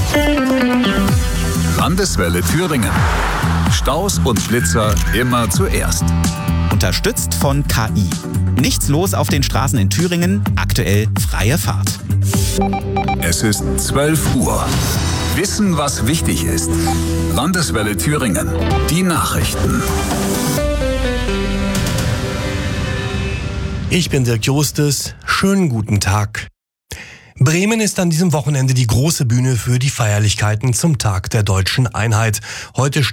Landeswelle Thüringen. Staus und Blitzer immer zuerst. Unterstützt von KI. Nichts los auf den Straßen in Thüringen, aktuell freie Fahrt. Es ist 12 Uhr. Wissen, was wichtig ist. Landeswelle Thüringen. Die Nachrichten. Ich bin Dirk Justus. Schönen guten Tag. Bremen ist an diesem Wochenende die große Bühne für die Feierlichkeiten zum Tag der Deutschen Einheit. Heute